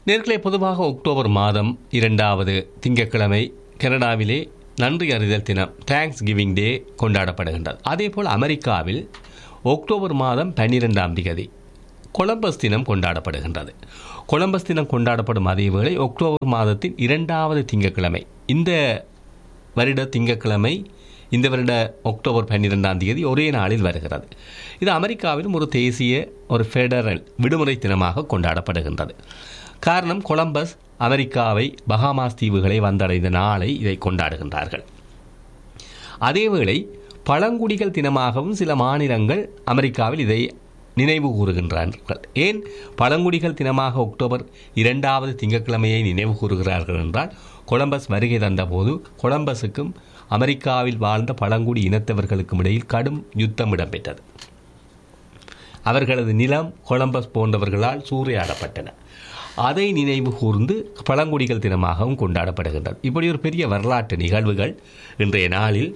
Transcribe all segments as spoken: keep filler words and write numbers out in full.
நேர்களே, பொதுவாக அக்டோபர் மாதம் இரண்டாவது திங்கட்கிழமை கனடாவிலே நன்றி அறிதல் தினம், தேங்க்ஸ் கிவிங் டே கொண்டாடப்படுகின்றது. அதேபோல் அமெரிக்காவில் அக்டோபர் மாதம் பன்னிரெண்டாம் தேதி கொலம்பஸ் தினம் கொண்டாடப்படுகின்றது. கொலம்பஸ் தினம் கொண்டாடப்படும் அதே வேளை அக்டோபர் மாதத்தின் இரண்டாவது திங்கட்கிழமை, இந்த வருட திங்கட்கிழமை இந்த வருட அக்டோபர் பன்னிரெண்டாம் தேதி ஒரே நாளில் வருகிறது. இது அமெரிக்காவிலும் ஒரு தேசிய ஒரு ஃபெடரல் விடுமுறை தினமாக கொண்டாடப்படுகின்றது. காரணம், கொலம்பஸ் அமெரிக்காவை பஹாமாஸ் தீவுகளை வந்தடைந்த நாளை இதை கொண்டாடுகின்றார்கள். அதேவேளை பழங்குடிகள் தினமாகவும் சில மாநிலங்கள் அமெரிக்காவில் இதை நினைவு கூறுகின்றார்கள். ஏன் பழங்குடிகள் தினமாக அக்டோபர் இரண்டாவது திங்கட்கிழமையை நினைவு கூறுகிறார்கள் என்றால், கொலம்பஸ் வருகை தந்தபோது கொலம்பஸுக்கும் அமெரிக்காவில் வாழ்ந்த பழங்குடி இனத்தவர்களுக்கும் இடையில் கடும் யுத்தம் இடம்பெற்றது. அவர்களது நிலம் கொலம்பஸ் போன்றவர்களால் சூறையாடப்பட்டன. அதை நினைவு கூர்ந்து பழங்குடிகள் தினமாகவும் கொண்டாடப்படுகின்றது. இப்படி ஒரு பெரிய வரலாற்று நிகழ்வுகள் இன்றைய நாளில்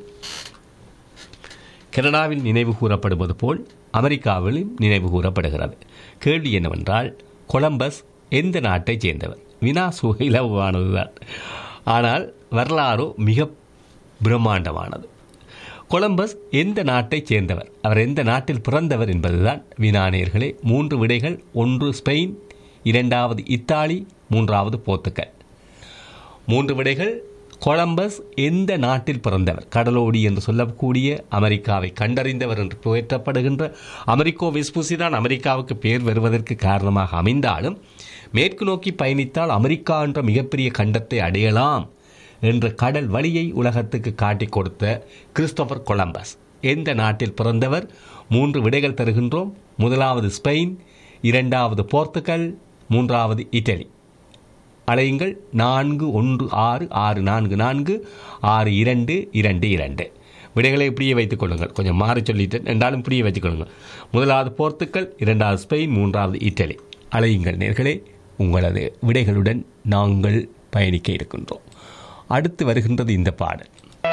கனடாவில் நினைவு கூறப்படுவது போல் அமெரிக்காவிலும் நினைவு கூறப்படுகிறது. கேள்வி என்னவென்றால், கொலம்பஸ் எந்த நாட்டைச் சேர்ந்தவர்? வினா சுக இலவானதுதான், ஆனால் வரலாறு மிக பிரம்மாண்டமானது. கொலம்பஸ் எந்த நாட்டைச் சேர்ந்தவர், அவர் எந்த நாட்டில் பிறந்தவர் என்பதுதான் வினானியர்களே. மூன்று விடைகள்: ஒன்று ஸ்பெயின், இரண்டாவது இத்தாலி, மூன்றாவது போர்த்துகல். மூன்று விடைகள். கொலம்பஸ் எந்த நாட்டில் பிறந்தவர்? கடலோடி என்று சொல்லக்கூடிய அமெரிக்காவை கண்டறிந்தவர் என்று போற்றப்படுகின்ற அமெரிக்கோ வெஸ்பூசி தான் அமெரிக்காவுக்கு பெயர் வருவதற்கு காரணமாக அமைந்தாலும், மேற்கு நோக்கி பயணித்தால் அமெரிக்கா என்ற மிகப்பெரிய கண்டத்தை அடையலாம் என்ற கடல் வழியை உலகத்துக்கு காட்டிக் கொடுத்த கிறிஸ்டோபர் கொலம்பஸ் எந்த நாட்டில் பிறந்தவர்? மூன்று விடைகள் தருகின்றோம். முதலாவது ஸ்பெயின், இரண்டாவது போர்த்துகல், மூன்றாவது இட்டலி. அலையுங்கள் நான்கு ஒன்று ஆறு ஆறு நான்கு நான்கு ஆறு இரண்டு இரண்டு இரண்டு. விடைகளை இப்படியே வைத்துக் கொள்ளுங்கள். கொஞ்சம் மாறி சொல்லிட்டேன் என்றாலும் இப்படியே வைத்துக் கொள்ளுங்கள். முதலாவது போர்த்துகல், இரண்டாவது ஸ்பெயின், மூன்றாவது இட்டலி. அலையுங்கள் நேர்களே, உங்களது விடைகளுடன் நாங்கள் பயணிக்க இருக்கின்றோம். அடுத்து வருகின்றது இந்த பாடல்.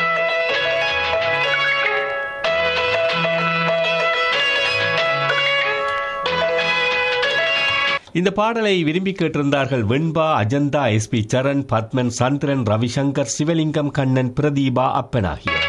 இந்த பாடலை விரும்பி கேட்டிருந்தார்கள் வெண்பா, அஜந்தா, எஸ் பி சரண், பத்மன், சந்திரன், ரவிசங்கர், சிவலிங்கம், கண்ணன், பிரதீபா, அப்பன் ஆகியோர்.